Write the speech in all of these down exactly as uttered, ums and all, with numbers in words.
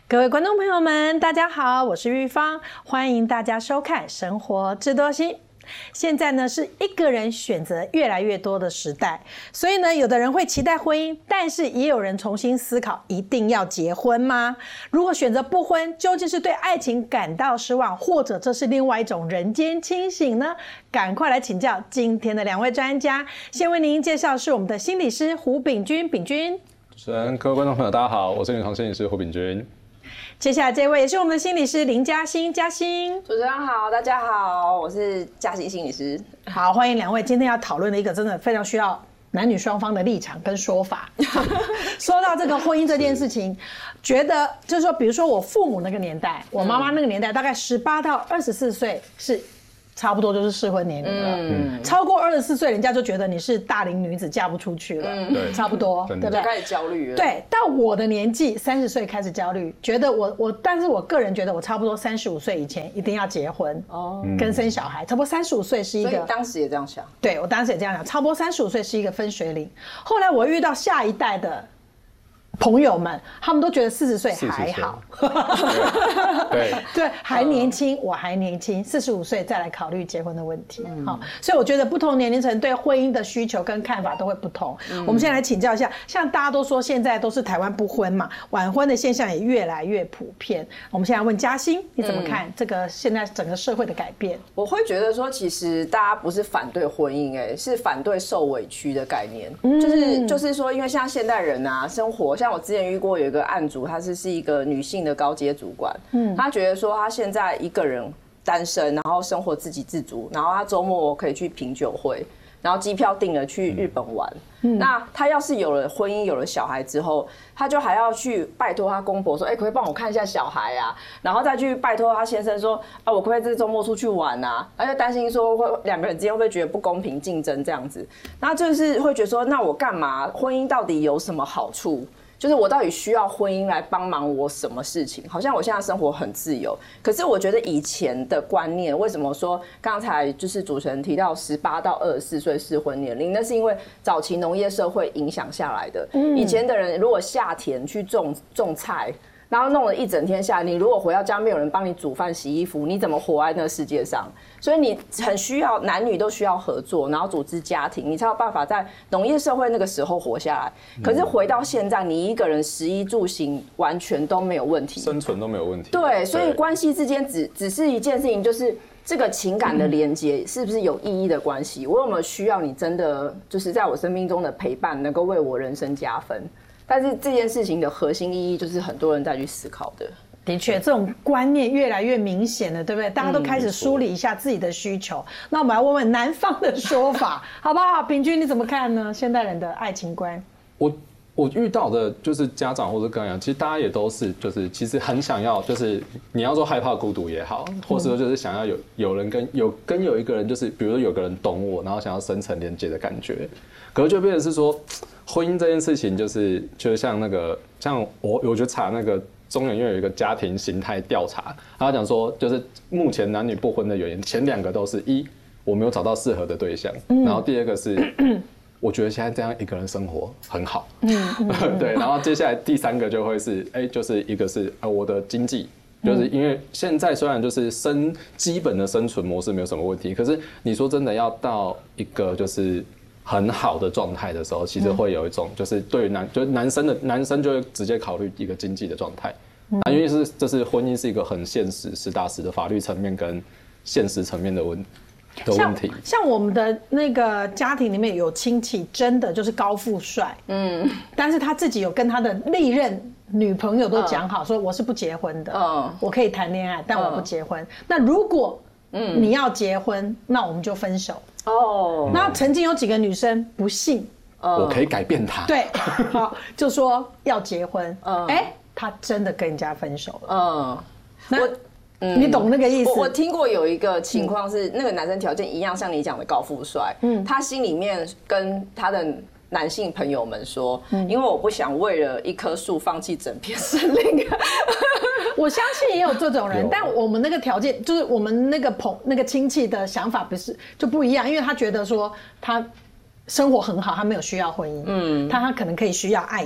各位观众朋友们，大家好，我是玉芳，欢迎大家收看《生活智多星》。现在呢是一个人选择越来越多的时代，所以呢，有的人会期待婚姻，但是也有人重新思考，一定要结婚吗？如果选择不婚，究竟是对爱情感到失望，或者这是另外一种人间清醒呢？赶快来请教今天的两位专家。先为您介绍是我们的心理师胡炳君，炳君。 主持人、各位观众朋友，大家好，我是临床心理师胡炳君。 接下来这位也是我们的心理师林嘉欣，嘉欣。 主持人好，大家好，我是嘉欣心理师。 好，欢迎两位。今天要讨论的一个真的非常需要男女双方的立场跟说法。说到这个婚姻这件事情，觉得就是说，比如说我父母那个年代，我妈妈那个年代，大概十八到二十四岁是差不多就是适婚年龄了。嗯，超过二十四岁，人家就觉得你是大龄女子嫁不出去了。嗯，对，差不多，对不对？ 开始焦虑了。 对，到我的年纪，三十岁开始焦虑，觉得我我，但是我个人觉得我差不多三十五岁以前一定要结婚哦，跟生小孩。差不多三十五岁是一个， 所以当时也这样想。 对，我当时也这样想，差不多三十五岁是一个分水岭。后来我遇到下一代的朋友们，他们都觉得四十岁还好， 对对，还年轻，我还年轻，四十五岁再来考虑结婚的问题。好，所以我觉得不同年龄层对婚姻的需求跟看法都会不同。我们现在来请教一下，像大家都说现在都是台湾不婚嘛，晚婚的现象也越来越普遍。我们现在问嘉欣，你怎么看这个现在整个社会的改变？ 我会觉得说，其实大家不是反对婚姻，哎，是反对受委屈的概念。就是就是说，因为像现代人啊，生活像。像我之前遇过有一个案主，她是是一个女性的高阶主管，嗯，她觉得说她现在一个人单身，然后生活自给自足，然后她周末可以去品酒会，然后机票订了去日本玩。嗯，那她要是有了婚姻，有了小孩之后，她就还要去拜托她公婆说，哎、欸，可不可以帮我看一下小孩啊？然后再去拜托她先生说，啊，我可不可以这周末出去玩啊？而且担心说会两个人之间会不会觉得不公平竞争这样子？那就是会觉得说，那我干嘛？婚姻到底有什么好处？就是我到底需要婚姻来帮忙我什么事情？好像我现在生活很自由，可是我觉得以前的观念，为什么说刚才就是主持人提到十八到二十四岁适婚年龄，那是因为早期农业社会影响下来的。以前的人如果下田去种种菜，然后弄了一整天下来，你如果回到家没有人帮你煮饭洗衣服，你怎么活在那个世界上？所以你很需要，男女都需要合作，然后组织家庭，你才有办法在农业社会那个时候活下来。可是回到现在，你一个人食衣住行完全都没有问题， 生存都没有问题。 对，所以关系之间只只是一件事情，就是这个情感的连接是不是有意义的关系？我有没有需要你真的就是在我生命中的陪伴，能够为我人生加分？但是这件事情的核心意义，就是很多人在去思考的。 的确，这种观念越来越明显了，对不对？大家都开始梳理一下自己的需求。嗯、那我们来问问男方的说法，好不好？平均你怎么看呢？现代人的爱情观？ 我我遇到的就是家长或者个人，其实大家也都是，就是其实很想要，就是你要说害怕孤独也好，或是说就是想要有有人跟有跟有一个人，就是比如说有个人懂我，然后想要深层连接的感觉。可是就变成是说，婚姻这件事情，就是就像那个像我我觉得查那个。中研院有一个家庭形态调查，他讲说，就是目前男女不婚的原因，前两个都是一我没有找到适合的对象，嗯、然后第二个是我觉得现在这样一个人生活很好，嗯嗯、对，然后接下来第三个就会是，哎、欸，就是一个是呃我的经济，就是因为现在虽然就是生基本的生存模式没有什么问题，可是你说真的要到一个就是很好的状态的时候，其实会有一种就是对于男就是男生的男生就会直接考虑一个经济的状态，嗯、因为是这是婚姻是一个很现实实打实的法律层面跟现实层面的问的问题。 像, 像我们的那个家庭里面有亲戚真的就是高富帅，嗯，但是他自己有跟他的历任女朋友都讲好，说我是不结婚的，嗯，我可以谈恋爱，但我不结婚。嗯、那如果嗯你要结婚，那我们就分手。哦，那曾经有几个女生不信， 我可以改变她， 对，好，就说要结婚，哎、嗯欸，她真的跟人家分手了。嗯，我。嗯、你懂那个意思？ 我, 我听过有一个情况是，那个男生条件一样，像你讲的高富帅，嗯，他心里面跟他的男性朋友们说，嗯、因为我不想为了一棵树放弃整片森林。 我相信也有这种人，但我们那个条件就是我们那个朋那个亲戚的想法不是就不一样，因为他觉得说他生活很好，他没有需要婚姻，嗯，他他可能可以需要爱情。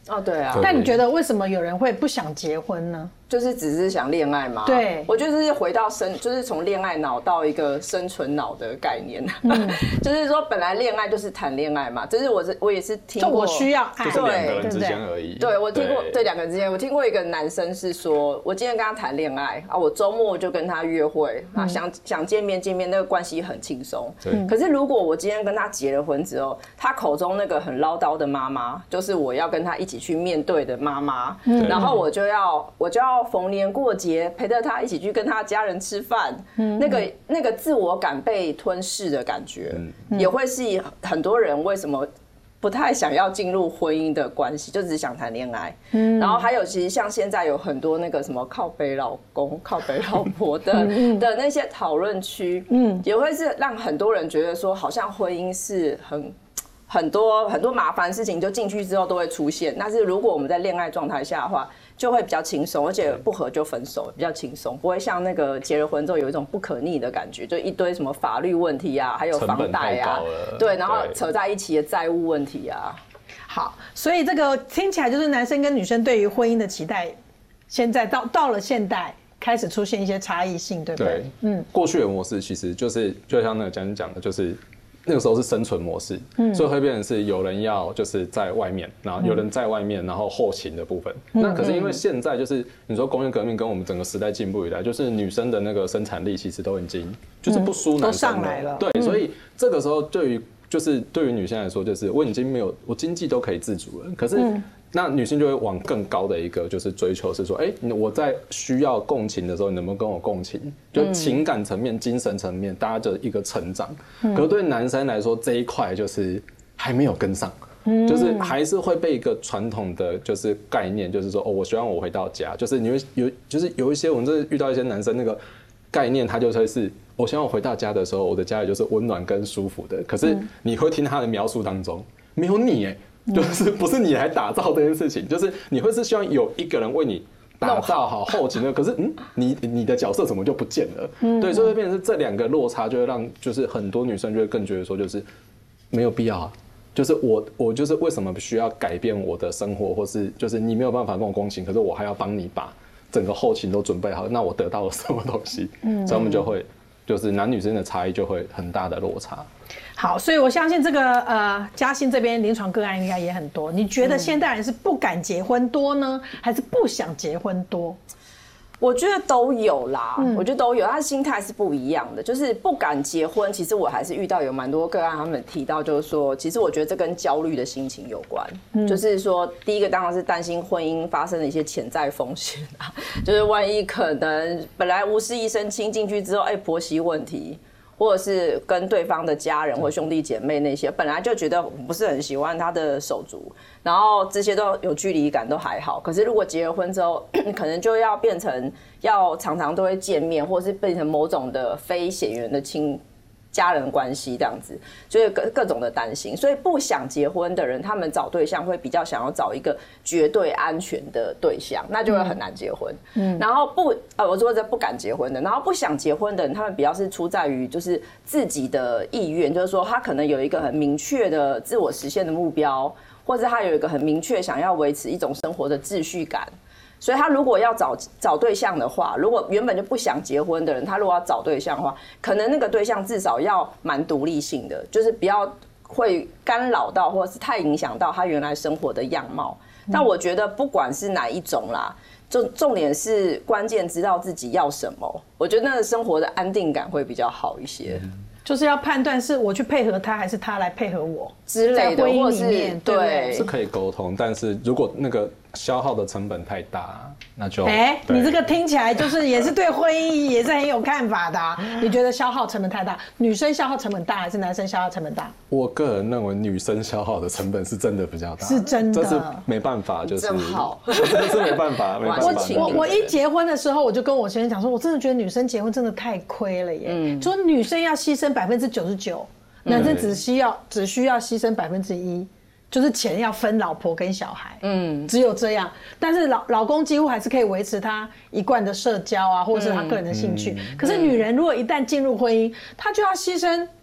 哦，对啊。 但你觉得为什么有人会不想结婚呢？ 就是只是想恋爱吗？ 对， 我觉得是回到生，就是从恋爱脑到一个生存脑的概念。嗯、就是说，本来恋爱就是谈恋爱嘛，这是我是我也是听过， 就我需要爱， 就是两个人之间而已。 对，我听过，对两个人之间，我听过一个男生是说，我今天跟他谈恋爱啊，我周末就跟他约会啊，想想见面见面，那个关系很轻松。可是如果我今天跟他结了婚之后，他口中那个很唠叨的妈妈，就是我要跟他一起去面对的妈妈，然后我就要我就要。逢年过节陪着他一起去跟他家人吃饭，嗯、那个那个自我感被吞噬的感觉，嗯、也会是很多人为什么不太想要进入婚姻的关系，就只想谈恋爱。嗯、然后还有，其实像现在有很多那个什么靠北老公、靠北老婆的的那些讨论区，嗯，也会是让很多人觉得说，好像婚姻是很。很多很多麻烦事情就进去之后都会出现，但是如果我们在恋爱状态下的话，就会比较轻松，而且不合就分手，比较轻松，不会像那个结了婚之后有一种不可逆的感觉，就一堆什么法律问题啊，还有房贷啊，对，然后扯在一起的债务问题啊。 好，所以这个听起来就是男生跟女生对于婚姻的期待，现在到到了现代开始出现一些差异性，对不对？对， 嗯，过去的模式其实就是就像那个将军讲的，就是。那个时候是生存模式，嗯、所以会变成是有人要就是在外面，然后有人在外面，然后后勤的部分。嗯、那可是因为现在就是你说工业革命跟我们整个时代进步以来，就是女生的那个生产力其实都已经就是不输男生了，嗯、都上来了。 对，嗯、所以这个时候对于就是对于女性来说，就是我已经没有我经济都可以自主了，可是。嗯那女性就会往更高的一个就是追求，是说，哎、欸，我在需要共情的时候，你能不能跟我共情？就情感层面、精神层面，大家的一个成长。嗯、可是对男生来说，这一块就是还没有跟上，嗯、就是还是会被一个传统的就是概念，就是说，哦，我希望我回到家，就是你会有，就是有一些我们真的遇到一些男生那个概念，他就会是，我希望我回到家的时候，我的家里就是温暖跟舒服的。可是你会听他的描述当中，没有你哎。就是不是你来打造这件事情，就是你会是希望有一个人为你打造好后勤的，可是嗯，你你的角色怎么就不见了？嗯、对，所以会变成是这两个落差，就会让就是很多女生就会更觉得说，就是没有必要啊。就是我我就是为什么需要改变我的生活，或是就是你没有办法跟我共情，可是我还要帮你把整个后勤都准备好，那我得到了什么东西？嗯，所以我们就会就是男女之间的差异就会很大的落差。 好，所以我相信这个呃，嘉欣这边临床个案应该也很多。你觉得现代人是不敢结婚多呢，还是不想结婚多？ 我觉得都有啦，嗯、我觉得都有，他的心态是不一样的。就是不敢结婚，其实我还是遇到有蛮多个案，他们提到就是说，其实我觉得这跟焦虑的心情有关。嗯、就是说，第一个当然是担心婚姻发生的一些潜在风险啊，就是万一可能本来无事一身轻进去之后，哎、欸，婆媳问题。或者是跟对方的家人或兄弟姐妹那些，本来就觉得不是很喜欢他的手足，然后这些都有距离感都还好。可是如果结了婚之后，可能就要变成要常常都会见面，或是变成某种的非血缘的亲家人关系这样子，就是各各种的担心。所以不想结婚的人，他们找对象会比较想要找一个绝对安全的对象，那就会很难结婚。嗯，然后不呃，我说这不敢结婚的，然后不想结婚的人，他们比较是出在于就是自己的意愿，就是说他可能有一个很明确的自我实现的目标，或者他有一个很明确想要维持一种生活的秩序感。所以他如果要找找对象的话，如果原本就不想结婚的人，他如果要找对象的话，可能那个对象至少要蛮独立性的，就是不要会干扰到或者是太影响到他原来生活的样貌。但我觉得不管是哪一种啦，就重点是关键知道自己要什么，我觉得那个生活的安定感会比较好一些。 就是要判断是我去配合他，还是他来配合我之类的， 在婚姻里面， 对， 对是可以沟通，但是如果那个消耗的成本太大，那就哎、欸，你这个听起来就是也是对婚姻也是很有看法的、啊。你觉得消耗成本太大，女生消耗成本大还是男生消耗成本大？ 我个人认为女生消耗的成本是真的比较大， 是真的， 这是没办法，就是真好， 这是没办法，没办法。 我我一结婚的时候，我就跟我先生讲说，我真的觉得女生结婚真的太亏了耶，嗯，说女生要牺牲百分之九十九，男生只需要只需要牺牲百分之一。就是钱要分老婆跟小孩，嗯，只有这样。但是老老公几乎还是可以维持他一贯的社交啊，或者是他个人的兴趣。嗯嗯、可是女人如果一旦进入婚姻，她就要牺牲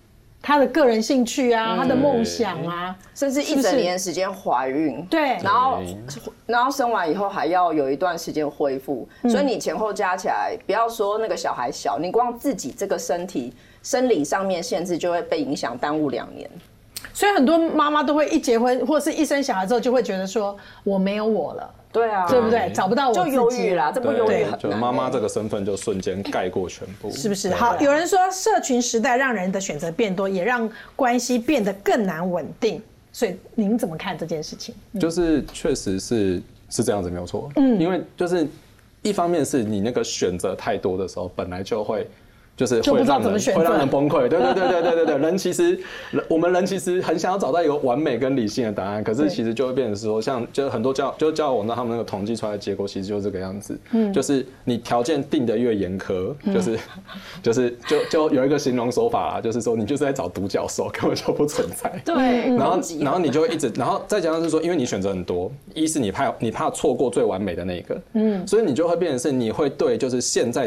他的个人兴趣啊，他的梦想啊， 甚至一整年时间怀孕， 对， 然后然后生完以后还要有一段时间恢复，所以你前后加起来，不要说那个小孩小，你光自己这个身体生理上面限制就会被影响，耽误两年。 所以很多妈妈都会一结婚或是一生小孩之后，就会觉得说我没有我了。 对啊， 对不对？找不到我自己， 就忧郁啦，这不忧郁很难。 就妈妈这个身份就瞬间盖过全部， 是不是？好，有人说社群时代让人的选择变多，也让关系变得更难稳定。所以您怎么看这件事情？ 就是确实是是这样子，没有错。嗯，因为就是一方面是你那个选择太多的时候，本来就会。就是会让人会让人崩溃，对对对对对对对。人其实，我们人其实很想要找到一个完美跟理性的答案，可是其实就会变成说，像就是很多教就教我那他们那个统计出来的结果，其实就是这个样子。嗯，就是你条件定得越严苛，就是就是就就有一个形容手法啦，就是说你就是在找独角兽，根本就不存在。 对， 然后然后你就会一直，然后再加上是说，因为你选择很多，一是你怕你怕错过最完美的那一个，嗯，所以你就会变成是你会对就是现在。